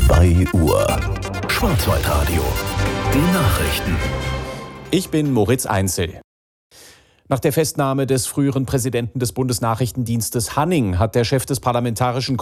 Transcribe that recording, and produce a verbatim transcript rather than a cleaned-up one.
zwei Uhr. Schwarzwaldradio. Die Nachrichten. Ich bin Moritz Einzel. Nach der Festnahme des früheren Präsidenten des Bundesnachrichtendienstes Hanning hat der Chef des Parlamentarischen